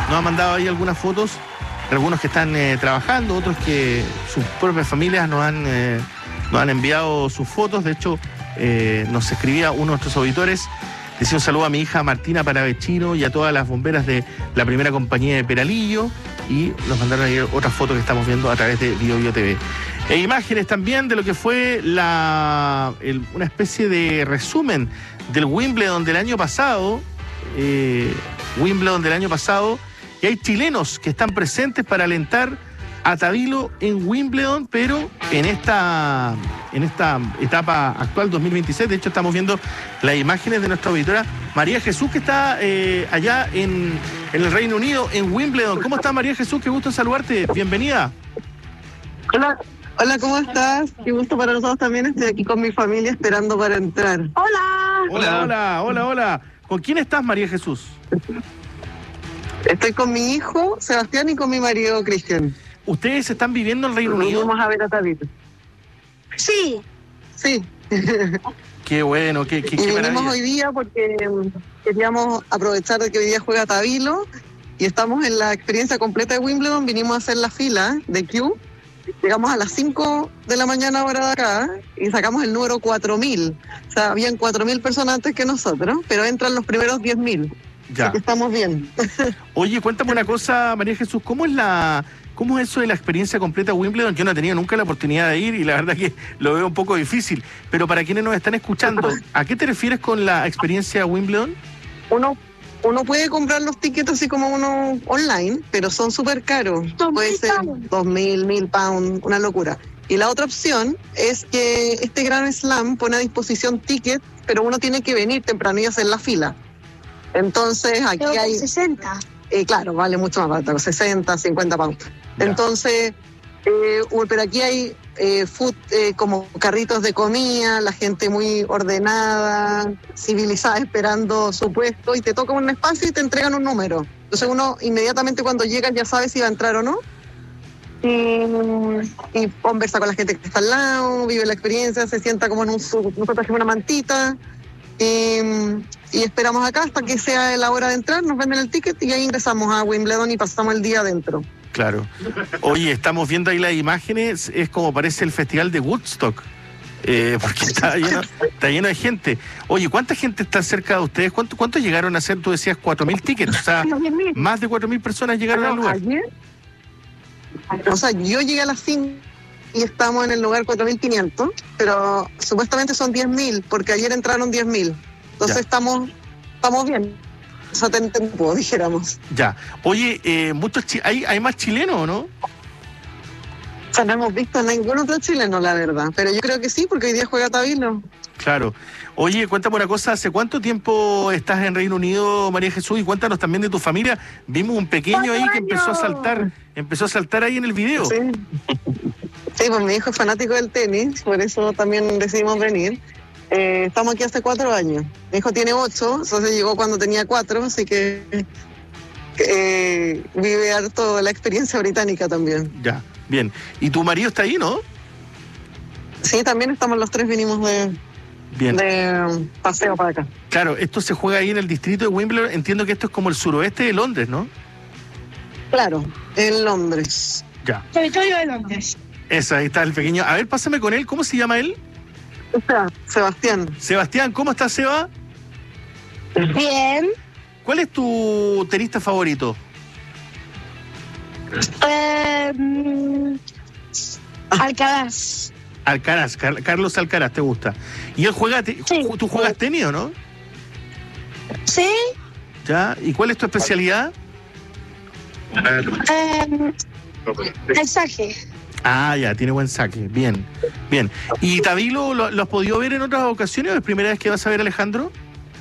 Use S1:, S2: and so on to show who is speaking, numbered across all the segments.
S1: nos ha mandado ahí algunas fotos, algunos que están trabajando, otros que sus propias familias nos han enviado sus fotos. De hecho, nos escribía uno de nuestros auditores, decía un saludo a mi hija Martina Paravecino y a todas las bomberas de la primera compañía de Peralillo, y nos mandaron ahí otras fotos que estamos viendo a través de BioBio TV. E imágenes también de lo que fue una especie de resumen del Wimbledon del año pasado, y hay chilenos que están presentes para alentar a Tabilo en Wimbledon, pero en esta etapa actual 2026. De hecho, estamos viendo las imágenes de nuestra auditora María Jesús, que está allá en el Reino Unido, en Wimbledon. ¿Cómo estás, María Jesús? Qué gusto saludarte. Bienvenida.
S2: Hola, ¿cómo estás? Qué gusto para nosotros también. Estoy aquí con mi familia esperando para entrar.
S1: Hola. ¿Con quién estás, María Jesús?
S2: Estoy con mi hijo, Sebastián, y con mi marido, Cristian.
S1: ¿Ustedes están viviendo en el Reino Unido?
S2: Vamos a ver a Tabito. Sí.
S1: Qué bueno, qué
S2: y vinimos
S1: maravilla.
S2: hoy día porque queríamos aprovechar de que hoy día juega Tabilo y estamos en la experiencia completa de Wimbledon. Vinimos a hacer la fila de queue. Llegamos a las 5 de la mañana hora de acá y sacamos el número 4.000. O sea, habían 4.000 personas antes que nosotros, pero entran los primeros 10.000.
S1: Ya.
S2: Así que estamos bien.
S1: Oye, cuéntame una cosa, María Jesús, ¿cómo es eso de la experiencia completa de Wimbledon? Yo no he tenido nunca la oportunidad de ir y la verdad que lo veo un poco difícil. Pero para quienes nos están escuchando, ¿a qué te refieres con la experiencia Wimbledon?
S2: Uno puede comprar los tickets así como uno online, pero son súper caros. Puede ser 2.000, 1.000 pounds, una locura. Y la otra opción es que este Grand Slam pone a disposición tickets, pero uno tiene que venir temprano y hacer la fila. Entonces aquí
S3: pero
S2: hay...
S3: 60.
S2: Claro, vale mucho más barato, 60, 50 pounds.
S1: Ya.
S2: Entonces, pero aquí hay food, como carritos de comida, la gente muy ordenada, civilizada, esperando su puesto, y te toca un espacio y te entregan un número. Entonces uno inmediatamente cuando llega ya sabe si va a entrar o no. Y conversa con la gente que está al lado, vive la experiencia, se sienta como en nosotros hacemos una mantita. Y esperamos acá hasta que sea la hora de entrar, nos venden el ticket y ahí ingresamos a Wimbledon y pasamos el día adentro.
S1: Claro. Oye, estamos viendo ahí las imágenes, es como parece el festival de Woodstock, porque está lleno de gente. Oye, ¿cuánta gente está cerca de ustedes? ¿Cuánto llegaron a hacer? Tú decías 4.000 tickets, o sea, más de 4.000 personas llegaron al lugar.
S2: Ayer, o sea, yo llegué a las 5 y estamos en el lugar 4.500, pero supuestamente son 10.000, porque ayer entraron 10.000. Entonces
S1: Ya.
S2: estamos bien. O sea, tiempo, dijéramos.
S1: Ya. Oye, ¿hay más chilenos o no?
S2: O sea, no hemos visto a ningún otro chileno, la verdad. Pero yo creo que sí, porque hoy día juega Tabilo.
S1: Claro. Oye, cuéntame una cosa, ¿hace cuánto tiempo estás en Reino Unido, María Jesús? Y cuéntanos también de tu familia. Vimos un pequeño ahí que empezó a saltar ahí en el video.
S2: Sí, pues mi hijo es fanático del tenis, por eso también decidimos venir. Estamos aquí hace 4 años. Mi hijo tiene 8, entonces llegó cuando tenía 4, así que vive harto la experiencia británica también.
S1: Ya, bien. ¿Y tu marido está ahí, no?
S2: Sí, también estamos los 3, vinimos de paseo para acá.
S1: Claro, esto se juega ahí en el distrito de Wimbledon. Entiendo que esto es como el suroeste de Londres, ¿no?
S2: Claro, en Londres.
S1: Ya.
S3: Territorio de Londres.
S1: Eso, ahí está el pequeño. A ver, pásame con él. ¿Cómo se llama él?
S2: Sebastián.
S1: Sebastián, ¿cómo estás, Seba?
S3: Bien.
S1: ¿Cuál es tu tenista favorito?
S3: Alcaraz.
S1: Alcaraz, Carlos Alcaraz, ¿te gusta? ¿Y él juega,
S3: Sí.
S1: tú juegas tenis o no?
S3: ¿Sí?
S1: ¿Ya? ¿Y cuál es tu especialidad?
S3: El saque.
S1: Ah, ya, tiene buen saque. Bien, bien. ¿Y Tabilo lo has podido ver en otras ocasiones o es primera vez que vas a ver a Alejandro?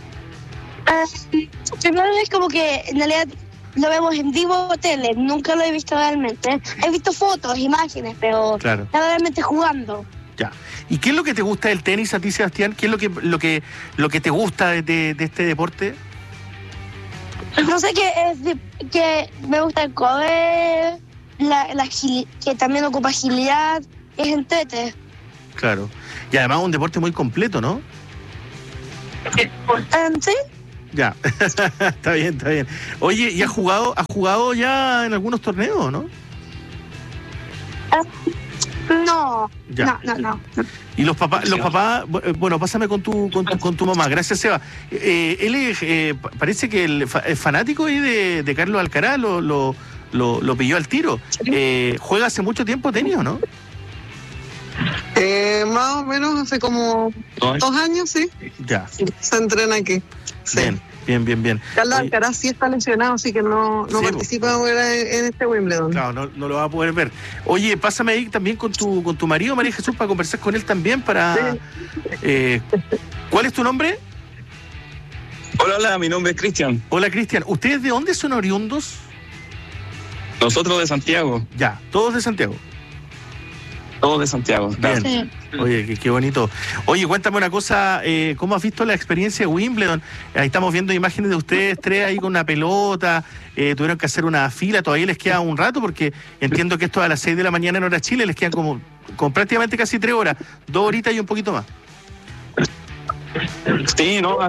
S3: Primero es como que en realidad lo vemos en vivo tele, nunca lo he visto realmente. He visto fotos, imágenes, pero
S1: Claro.
S3: no realmente jugando.
S1: Ya. ¿Y qué es lo que te gusta del tenis a ti, Sebastián? ¿Qué es lo que te gusta de este deporte?
S3: No sé que me gusta el correr, que también ocupa agilidad, es entrete.
S1: Claro. Y además un deporte muy completo, ¿no?
S3: ¿Sí?
S1: Ya, está bien, está bien. Oye, ¿y has jugado ya en algunos torneos, no?
S3: No,
S1: Ya.
S3: no.
S1: Y los papás, bueno, pásame con tu mamá. Gracias, Seba. Él es, parece que es fanático ahí de Carlos Alcaraz, lo pilló al tiro. ¿Juega hace mucho tiempo tenis o no?
S2: Más o menos hace como 2 años, sí.
S1: Ya.
S2: Se entrena aquí. Sí.
S1: Bien.
S2: Carlos
S1: Oye,
S2: Alcaraz sí está lesionado, así que no
S1: Sí,
S2: participa ahora en este Wimbledon.
S1: claro, no lo va a poder ver. Oye, pásame ahí también con tu marido, María Jesús, para conversar con él también, ¿cuál es tu nombre?
S4: Hola, mi nombre es Cristian.
S1: Hola, Cristian. ¿Ustedes de dónde son oriundos?
S4: Nosotros de Santiago.
S1: Ya, todos de Santiago.
S4: Todos de Santiago.
S1: Bien.
S3: Sí.
S1: Oye, qué bonito. Oye, cuéntame una cosa, ¿cómo has visto la experiencia de Wimbledon? Ahí estamos viendo imágenes de ustedes tres ahí con una pelota, tuvieron que hacer una fila, todavía les queda un rato porque entiendo que esto a las 6 de la mañana en hora Chile, les quedan como prácticamente casi 3 horas, 2 horitas y un poquito más.
S4: Sí, no,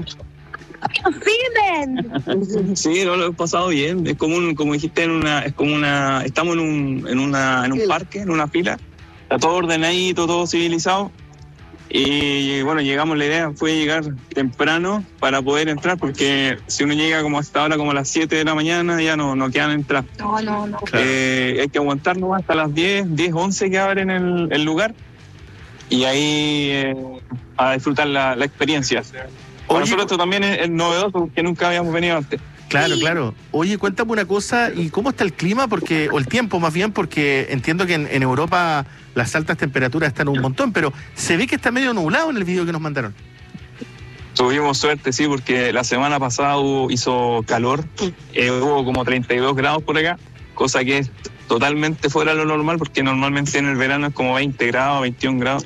S3: ¡Viven!
S4: sí, no, lo he pasado bien. Es como dijiste, estamos en un parque, en una fila. Está todo ordenadito, todo civilizado. Y bueno, la idea fue llegar temprano para poder entrar, porque si uno llega como hasta ahora, como a las 7 de la mañana, ya no quedan entrar.
S3: No.
S1: Claro.
S4: Hay que aguantarnos hasta las 10, 11 que abren el lugar. Y ahí a disfrutar la experiencia. Para nosotros esto también es novedoso, porque nunca habíamos venido antes.
S1: Claro. Oye, cuéntame una cosa, ¿y cómo está el clima? O el tiempo más bien, porque entiendo que en Europa las altas temperaturas están un montón, pero se ve que está medio nublado en el video que nos mandaron.
S4: Tuvimos suerte, sí, porque la semana pasada hizo calor, hubo como 32 grados por acá, cosa que es totalmente fuera de lo normal, porque normalmente en el verano es como 20 grados, 21 grados.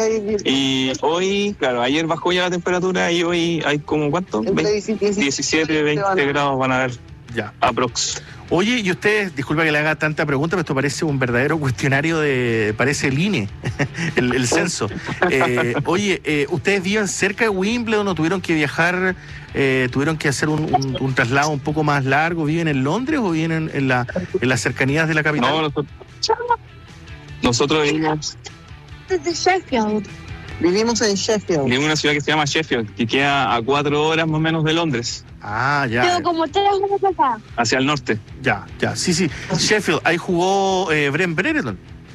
S4: Y hoy, claro, ayer bajó ya la temperatura y hoy hay como, ¿cuánto? 17, 20 grados van a ver.
S1: Ya.
S4: Aprox.
S1: Oye, y ustedes, disculpa que le haga tanta pregunta, pero esto parece un verdadero cuestionario parece el INE, el censo. Oye, ¿ustedes viven cerca de Wimbledon o tuvieron que viajar, tuvieron que hacer un traslado un poco más largo? ¿Viven en Londres o viven en las cercanías de la capital?
S4: No, nosotros vivimos
S3: Desde Sheffield.
S2: Vivimos en Sheffield.
S4: en una ciudad que se llama Sheffield, que queda a 4 horas más o menos de Londres,
S1: Ah, ya.
S3: Tengo como 3 horas acá.
S4: hacia el norte.
S1: Ya. Sí. Sheffield, ahí jugó Brent Brereton.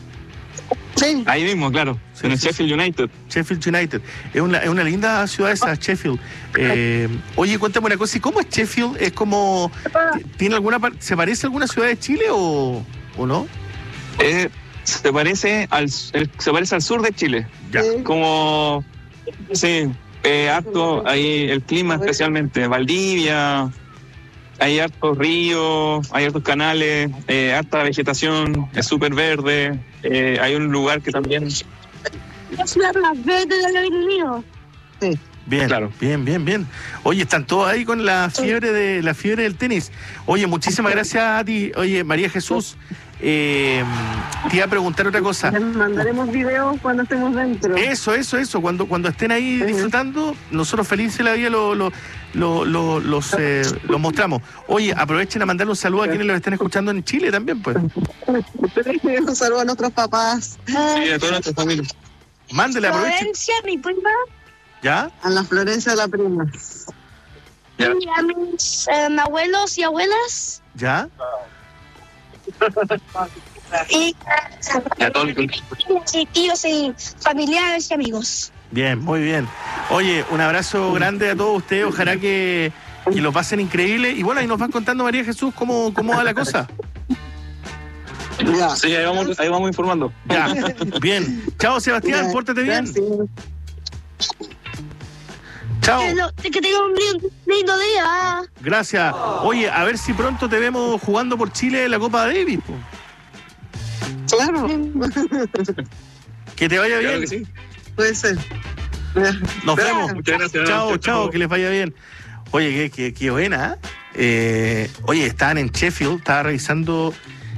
S2: Sí.
S4: Ahí mismo, claro,
S1: Sí,
S4: en el
S1: sí,
S4: Sheffield United.
S1: Sheffield United. Es una linda ciudad esa, Sheffield. Oye, cuéntame una cosa, ¿y cómo es Sheffield? ¿Es como, tiene se parece a alguna ciudad de Chile o no?
S4: Se parece al sur de Chile.
S1: Ya.
S4: Como, sí, harto, ahí el clima especialmente, Valdivia, hay hartos ríos, hay hartos canales, harta vegetación, es súper verde, hay un lugar que también...
S3: Es la más verde del Reino Unido.
S2: Sí.
S1: Bien,
S4: Claro.
S1: bien. Oye, están todos ahí con la fiebre del tenis. Oye, muchísimas gracias a ti. Oye, María Jesús, te iba a preguntar otra cosa.
S2: Les mandaremos videos cuando estemos dentro.
S1: Eso. Cuando estén ahí disfrutando, nosotros felices de la vida los mostramos. Oye, aprovechen a mandarle un saludo a quienes los estén escuchando en Chile también, pues.
S2: Un saludo a nuestros papás,
S4: Sí, a toda nuestra familia.
S1: Mándele, aprovechen.
S3: Florencia, mi prima,
S1: ¿Ya?
S2: a la Florencia de la prima.
S4: Ya.
S3: y a mis abuelos y abuelas.
S1: ¿Ya?
S3: Y
S4: Y a todo el-
S3: y tíos y familiares y amigos.
S1: Bien, muy bien. Oye, un abrazo grande a todos ustedes. Ojalá que lo pasen increíble. Y bueno, ahí nos van contando, María Jesús, cómo va la cosa.
S2: Ya.
S4: Sí, ahí vamos informando.
S1: Ya, bien. Chao, Sebastián,
S2: Ya,
S1: pórtate bien.
S2: gracias.
S1: Chao.
S3: Que tengan un lindo día.
S1: Gracias. Oye, a ver si pronto te vemos jugando por Chile en la Copa Davis, po.
S2: Claro,
S1: Que te vaya
S4: Claro
S1: bien.
S4: que sí.
S2: puede ser.
S1: Nos vemos.
S4: Muchas gracias.
S1: Chao, que les vaya bien. Oye, qué buena, ¿eh? Oye, estaban en Sheffield, estaba revisando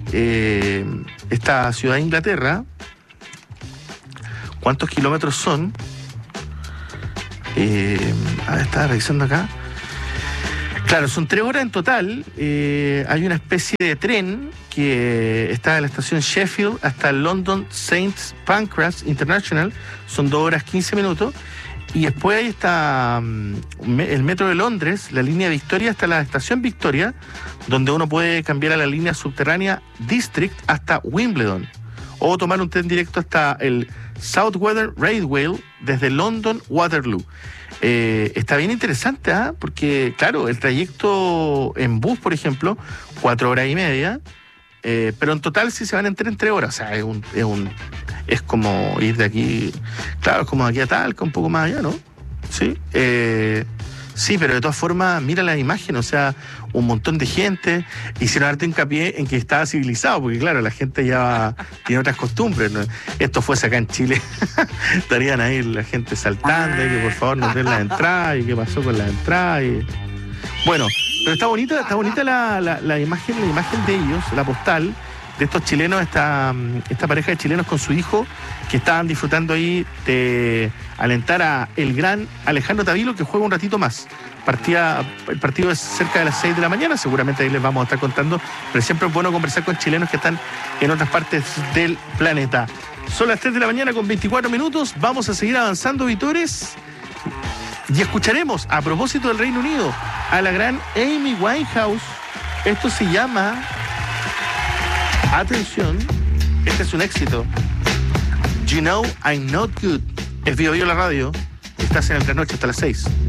S1: esta ciudad de Inglaterra. ¿Cuántos kilómetros son? A ver, estaba revisando acá. Claro, son 3 horas en total. Hay una especie de tren que está en la estación Sheffield hasta London St. Pancras International. Son 2 horas 15 minutos. Y después ahí está el metro de Londres, la línea Victoria hasta la estación Victoria, donde uno puede cambiar a la línea subterránea District hasta Wimbledon. O tomar un tren directo hasta el Southwestern Railway desde London Waterloo. Está bien interesante, ¿eh? Porque, claro, el trayecto en bus, por ejemplo, 4 horas y media, pero en total sí se van en tren 3 horas. O sea, es como ir de aquí, claro, es como de aquí a Talca, un poco más allá, ¿no? Sí. Sí, pero de todas formas, mira las imágenes, o sea, un montón de gente. Hicieron harto hincapié en que estaba civilizado, porque claro, la gente ya tiene otras costumbres, ¿no? Esto fuese acá en Chile, estarían ahí la gente saltando, y que por favor nos den la entrada, y qué pasó con la entrada. Bueno, pero está bonita la imagen de ellos, la postal, de estos chilenos, esta pareja de chilenos con su hijo, que estaban disfrutando ahí de alentar a el gran Alejandro Tavilo, que juega un ratito más. El partido es cerca de las 6 de la mañana, seguramente ahí les vamos a estar contando, pero siempre es bueno conversar con chilenos que están en otras partes del planeta. Son las 3 de la mañana con 24 minutos, vamos a seguir avanzando, Vitores, y escucharemos, a propósito del Reino Unido, a la gran Amy Winehouse. Esto se llama... Atención, este es un éxito. You know I'm not good. Es Vivo la radio. Estás en el trasnoche hasta las 6.